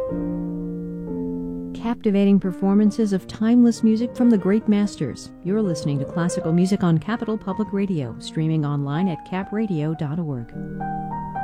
Captivating performances of timeless music from the great masters. You're listening to classical music on Capital Public Radio, streaming online at capradio.org.